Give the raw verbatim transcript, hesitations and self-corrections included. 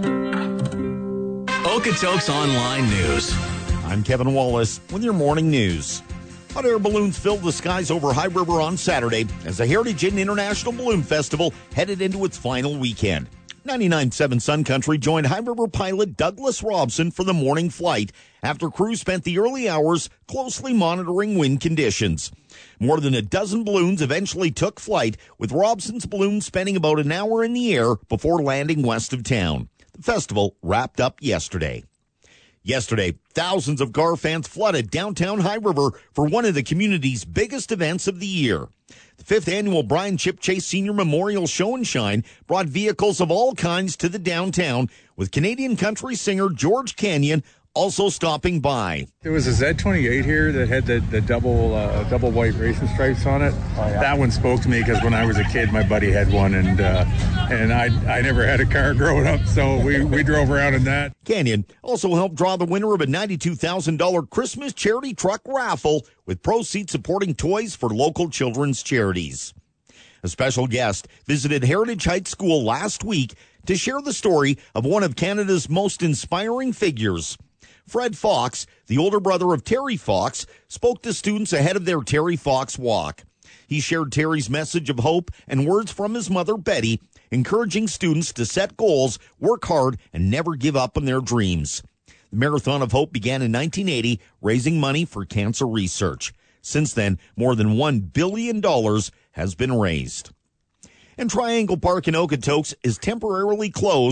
Okotoks Online News. I'm Kevin Wallace with your morning news. Hot air balloons filled the skies over High River on Saturday as the Heritage Inn International Balloon Festival headed into its final weekend. ninety-nine point seven Sun Country joined High River pilot Douglas Robson for the morning flight after crew spent the early hours closely monitoring wind conditions. More than a dozen balloons eventually took flight, with Robson's balloon spending about an hour in the air before landing west of town. The festival wrapped up yesterday. Yesterday, thousands of Gar fans flooded downtown High River for one of the community's biggest events of the year. The fifth annual Brian Chip Chase Senior Memorial Show and Shine brought vehicles of all kinds to the downtown, with Canadian country singer George Canyon also stopping by. There was a Z twenty-eight here that had the, the double uh, double white racing stripes on it. Oh, yeah. That one spoke to me because when I was a kid, my buddy had one, and uh, and I I never had a car growing up, so we, we drove around in that. Canyon also helped draw the winner of a ninety-two thousand dollars Christmas charity truck raffle, with proceeds supporting toys for local children's charities. A special guest visited Heritage Heights School last week to share the story of one of Canada's most inspiring figures. Fred Fox, the older brother of Terry Fox, spoke to students ahead of their Terry Fox walk. He shared Terry's message of hope and words from his mother, Betty, encouraging students to set goals, work hard, and never give up on their dreams. The Marathon of Hope began in nineteen eighty, raising money for cancer research. Since then, more than one billion dollars has been raised. And Triangle Park in Okotoks is temporarily closed